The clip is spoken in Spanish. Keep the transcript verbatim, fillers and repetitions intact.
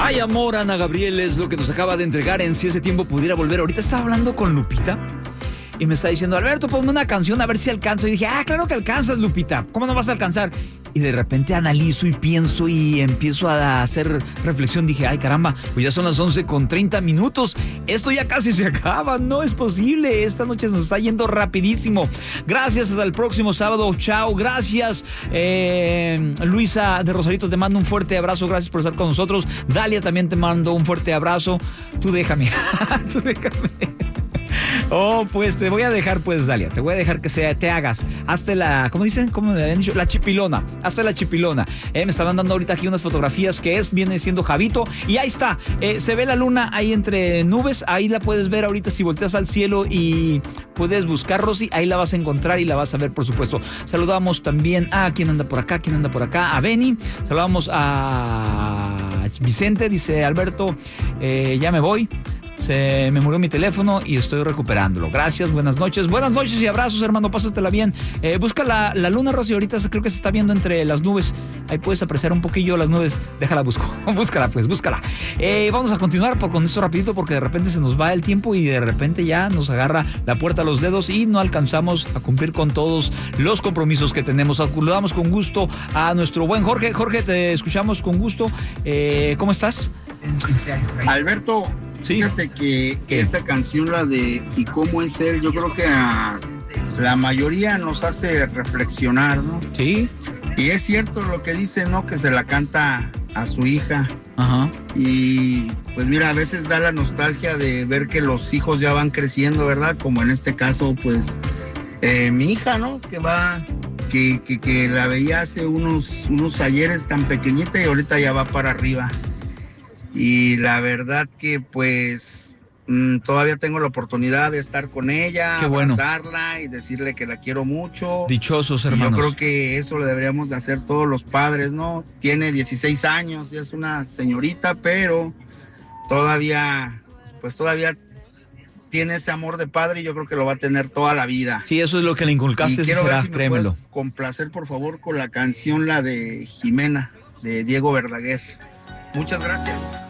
Ay, amor, Ana Gabriel es lo que nos acaba de entregar en Si ese tiempo pudiera volver. Ahorita estaba hablando con Lupita y me está diciendo, Alberto, ponme una canción a ver si alcanzo. Y dije, ah, claro que alcanzas, Lupita. ¿Cómo no vas a alcanzar? Y de repente analizo y pienso y empiezo a hacer reflexión. Dije, ay, caramba, pues ya son las once con treinta minutos. Esto ya casi se acaba. No es posible. Esta noche nos está yendo rapidísimo. Gracias, hasta el próximo sábado. Chao. Gracias, eh, Luisa de Rosarito, te mando un fuerte abrazo. Gracias por estar con nosotros. Dalia, también te mando un fuerte abrazo. Tú déjame. Tú déjame. Oh, pues te voy a dejar, pues, Dalia, te voy a dejar que sea, te hagas. Hazte la, ¿cómo dicen? ¿Cómo me habían dicho? La chipilona. Hazte la chipilona. Eh, me estaban dando ahorita aquí unas fotografías que es, viene siendo Javito. Y ahí está. Eh, se ve la luna ahí entre nubes. Ahí la puedes ver ahorita si volteas al cielo y puedes buscar, Rosy. Ahí la vas a encontrar y la vas a ver, por supuesto. Saludamos también a quién anda por acá, quién anda por acá. A Benny. Saludamos a Vicente. Dice Alberto, eh, ya me voy. Se me murió mi teléfono y estoy recuperándolo. Gracias, buenas noches. Buenas noches y abrazos, hermano, pásatela bien. Eh, busca la, la luna, Rosy, ahorita creo que se está viendo entre las nubes. Ahí puedes apreciar un poquillo las nubes. Déjala, busco. Búscala, pues, búscala. Eh, vamos a continuar por, con esto rapidito porque de repente se nos va el tiempo y de repente ya nos agarra la puerta a los dedos y no alcanzamos a cumplir con todos los compromisos que tenemos. Saludamos con gusto a nuestro buen Jorge. Jorge, te escuchamos con gusto. Eh, ¿Cómo estás? Alberto, sí. Fíjate que ¿Qué? Esa canción, la de ¿Y cómo es él? Yo creo que a la mayoría nos hace reflexionar, ¿no? Sí. Y es cierto lo que dice, ¿no? Que se la canta a su hija. Ajá. Y pues mira, a veces da la nostalgia de ver que los hijos ya van creciendo, ¿verdad? Como en este caso, pues, eh, mi hija, ¿no? Que va... Que, que, que la veía hace unos, unos ayeres tan pequeñita y ahorita ya va para arriba. Y la verdad que pues mmm, todavía tengo la oportunidad de estar con ella, Qué bueno. abrazarla y decirle que la quiero mucho. Dichosos, hermanos. Y yo creo que eso lo deberíamos de hacer todos los padres, ¿no? Tiene dieciséis años, ya es una señorita, pero todavía, pues todavía tiene ese amor de padre y yo creo que lo va a tener toda la vida. Sí, eso es lo que le inculcaste, y quiero será, ver si me créemelo. puedes complacer, por favor, con la canción, la de Jimena, de Diego Verdaguer. Muchas gracias.